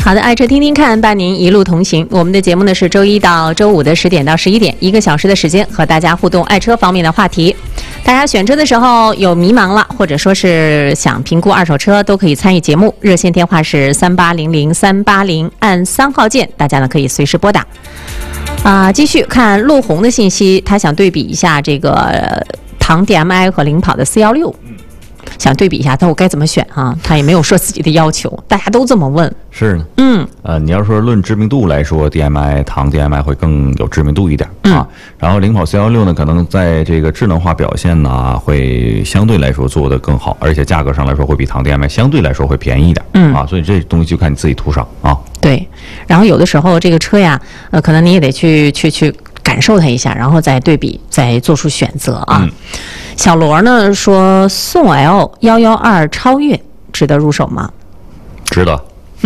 好的，爱车听听看，伴您一路同行。我们的节目呢是周一到周五的10点到11点，1个小时的时间和大家互动爱车方面的话题。大家选车的时候有迷茫了，或者说是想评估二手车，都可以参与节目。热线电话是3800-380，按3号键，大家呢可以随时拨打。继续看陆红的信息，他想对比一下这个唐 DMI 和领跑的416。想对比一下，但我该怎么选啊？他也没有说自己的要求，大家都这么问。 是呢，你要说论知名度来说唐 DMI 会更有知名度一点啊。然后领跑416呢，可能在这个智能化表现呢，会相对来说做得更好，而且价格上来说会比唐 DMI 相对来说会便宜一点啊。所以这东西就看你自己图上啊。 对，然后有的时候这个车呀，可能你也得去感受它一下，然后再对比，再做出选择啊。小罗呢说，宋 L112超越值得入手吗？ 值得。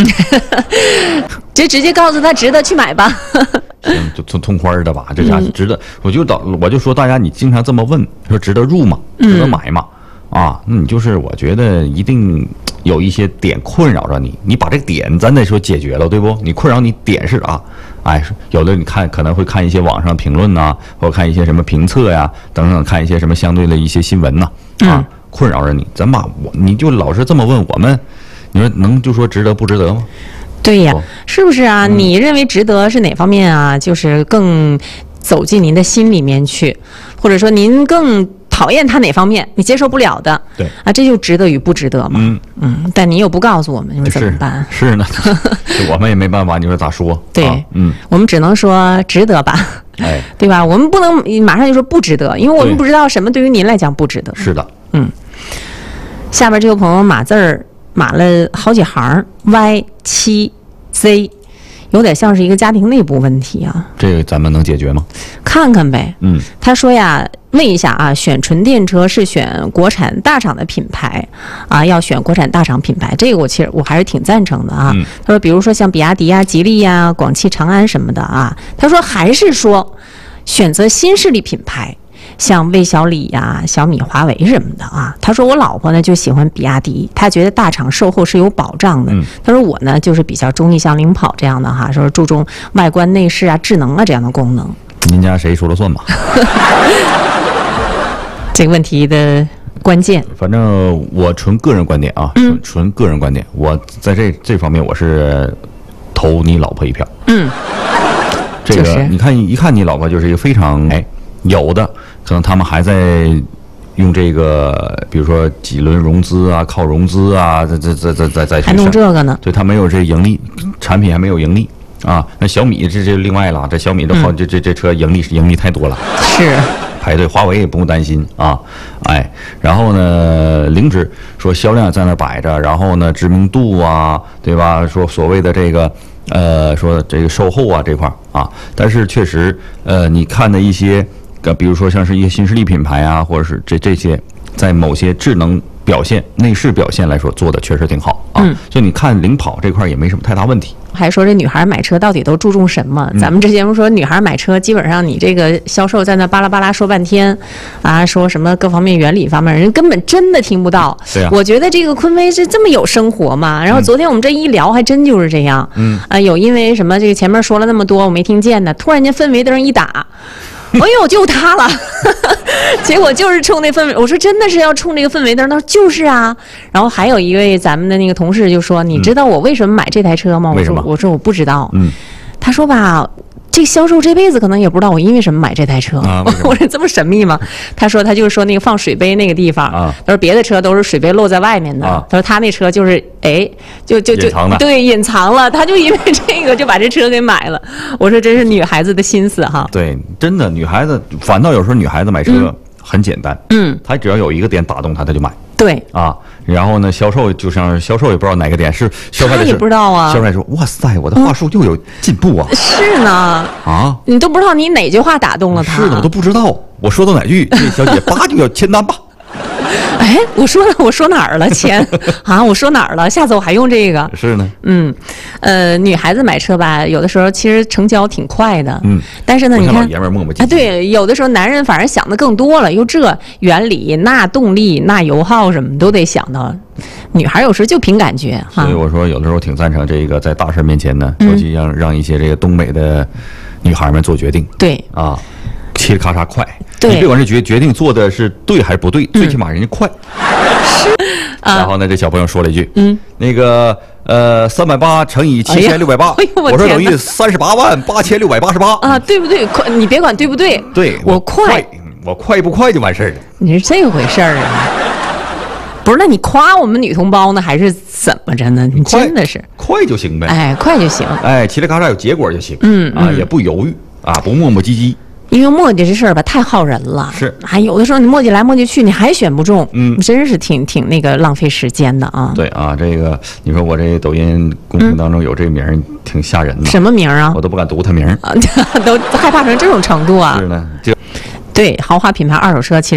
就直接告诉他值得去买吧。 行，就痛快的吧，这家值得。我就说大家，你经常这么问，说值得入吗？值得买吗？那你就是我觉得一定有一些点困扰着你，你把这个点咱得说解决了，对不？你困扰你点是啊，有的你可能会看一些网上评论呐，或者看一些什么评测呀等等，看一些什么相对的一些新闻呐，困扰着你，咱把你就老是这么问我们，你说能就说值得不值得吗？ 对呀，是不是啊？你认为值得是哪方面啊？就是更走进您的心里面去，或者说您更讨厌他哪方面，你接受不了的， 对啊，这就值得与不值得嘛。但你又不告诉我们，你说怎么办？ 是呢，我们也没办法，你说咋说？ 对，我们只能说值得吧，对吧？我们不能马上就说不值得，因为我们不知道什么对于您来讲不值得。 是的， 下边这位朋友码字儿码了好几行 Y7Z。有点像是一个家庭内部问题啊， 这个咱们能解决吗？ 看看呗。他说呀，问一下啊，选纯电车是选国产大厂的品牌啊，要选国产大厂品牌，这个其实我还是挺赞成的啊。他说，比如说像比亚迪啊、吉利呀、广汽长安什么的啊，他说还是说选择新势力品牌。像魏小李呀、小米、华为什么的啊，他说我老婆呢就喜欢比亚迪，他觉得大厂售后是有保障的。他说我呢就是比较中意像领跑这样的哈，说注重外观内饰啊、智能啊这样的功能。 您家谁说了算吧？ 这个问题的关键， 反正我纯个人观点啊，纯个人观点，我在这方面我是投你老婆一票。这个、你看一看你老婆就是一个非常有的。可能他们还在用这个，比如说几轮融资啊，靠融资啊，再还弄这个呢？ 对，他没有这盈利，产品还没有盈利啊。那小米这另外了，这小米这车盈利太多了， 是排队。华为也不用担心啊，然后呢，凌志说销量在那摆着，然后呢知名度啊，对吧？说所谓的这个说这个售后啊这块啊，但是确实你看的一些。比如说像是一些新势力品牌啊，或者是这些在某些智能表现、内饰表现来说做的确实挺好啊。所以你看领跑这块也没什么太大问题。 还说这女孩买车到底都注重什么？咱们之前不说女孩买车，基本上你这个销售在那巴拉巴拉说半天啊，说什么各方面原理方面，人根本真的听不到。 对啊， 我觉得这个坤威是这么有生活嘛。然后昨天我们这一聊，还真就是这样。有因为什么这个前面说了那么多我没听见的，突然间氛围灯一打。哎呦，就他了，结果就是冲那氛围。我说真的是要冲这个氛围灯，他说就是啊。然后还有一位咱们的那个同事就说：“你知道我为什么买这台车吗？” 为什么？ 我说我不知道。他说吧。这销售这辈子可能也不知道我因为什么买这台车。我说这么神秘吗？他说他就是说那个放水杯那个地方。他说别的车都是水杯露在外面的。他说他那车就是就对隐藏了，他就因为这个就把这车给买了。我说真是女孩子的心思哈。 对，真的女孩子反倒有时候女孩子买车很简单。她只要有一个点打动她，她就买。 对啊，然后呢，销售就像销售也不知道哪个点是销售， 他也不知道啊。 销售说：“哇塞，我的话术又有进步啊！” 是呢啊，你都不知道你哪句话打动了他。 是的，我都不知道我说到哪句，这小姐叭就要签单吧。 哎，我说哪儿了？钱啊，我说哪儿了？下次我还用这个。 是呢。 女孩子买车吧，有的时候其实成交挺快的。但是呢，你看老爷们磨磨唧唧。 对，有的时候男人反而想的更多了，又这原理、那动力、那油耗什么都得想到。女孩有时候就凭感觉哈。 所以我说，有的时候挺赞成这个在大事面前呢，尤其让一些这个东北的女孩们做决定。 对啊，嘁哩咔嚓快。 对， 你别管是决定做的是对还是不对，最起码人家快。然后呢，这小朋友说了一句，那个380乘以7680，我说等于388688 啊，对不对？快，你别管对不对， 对我快， 我快不快就完事儿了。 你是这回事儿啊？不是，那你夸我们女同胞呢，还是怎么着呢？你真的是快就行呗， 哎，快就行， 哎，嘁哩咔嚓有结果就行，也不犹豫啊，不磨磨唧唧。 因为磨叽这事儿吧，太耗人了。 是， 还有的时候你磨叽来磨叽去，你还选不中，真是挺那个浪费时间的啊。 对啊，这个你说我这抖音公屏当中有这名儿，挺吓人的。 什么名啊？ 我都不敢读他名儿， 都害怕成这种程度啊。 是呢， 对，豪华品牌二手车其实。